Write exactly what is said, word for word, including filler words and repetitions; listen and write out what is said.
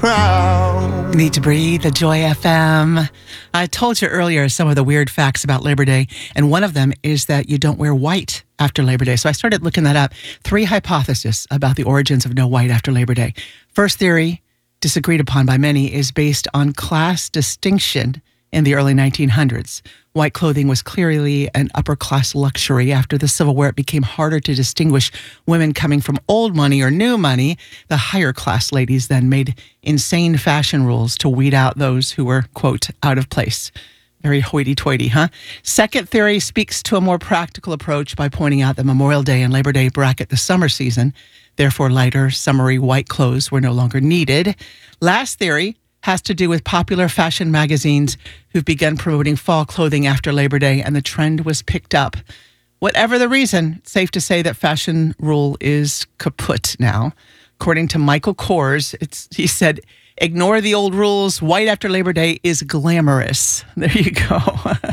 crowd. Need to breathe, the Joy F M. I told you earlier some of the weird facts about Labor Day, and one of them is that you don't wear white after Labor Day. So I started looking that up. Three hypotheses about the origins of no white after Labor Day. First theory, disagreed upon by many, is based on class distinction in the early nineteen hundreds. White clothing was clearly an upper-class luxury. After the Civil War, it became harder to distinguish women coming from old money or new money. The higher-class ladies then made insane fashion rules to weed out those who were, quote, out of place. Very hoity-toity, huh? Second theory speaks to a more practical approach by pointing out that Memorial Day and Labor Day bracket the summer season. Therefore, lighter, summery white clothes were no longer needed. Last theory has to do with popular fashion magazines who've begun promoting fall clothing after Labor Day, and the trend was picked up. Whatever the reason, it's safe to say that fashion rule is kaput now. According to Michael Kors, it's, he said, ignore the old rules. White after Labor Day is glamorous. There you go.